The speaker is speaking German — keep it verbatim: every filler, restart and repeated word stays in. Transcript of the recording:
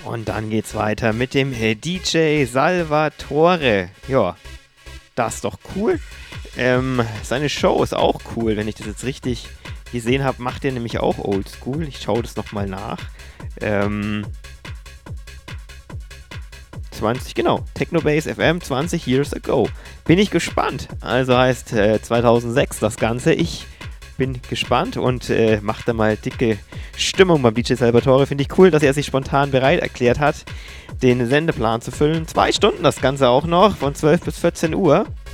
Und dann geht's weiter mit dem äh, D J Salvatore. Ja, das ist doch cool. Ähm, seine Show ist auch cool, wenn ich das jetzt richtig gesehen habe, macht er nämlich auch Oldschool. Ich schaue das nochmal nach. Ähm, zwanzig, genau, Technobase F M zwanzig Years Ago. Bin ich gespannt. Also heißt äh, zweitausendsechs das Ganze. Ich bin gespannt und äh, macht da mal dicke Stimmung beim D J Salvatore. Finde ich cool, dass er sich spontan bereit erklärt hat, den Sendeplan zu füllen. Zwei Stunden das Ganze auch noch, von zwölf bis vierzehn Uhr.